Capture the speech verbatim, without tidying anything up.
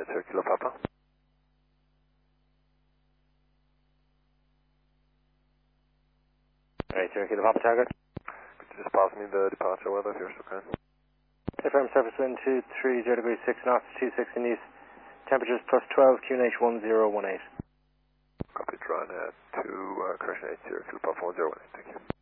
eight zero Kilo Papa. eight zero Kilo Papa target. Could you just pass me the departure weather if you're so kind? Confirm surface wind two three zero degrees six knots, two sixty east. Temperatures plus twelve, Q N H one zero one eight. Copy, Ryanair two, uh, correction eight zero Kilo Papa one zero one eight, thank you.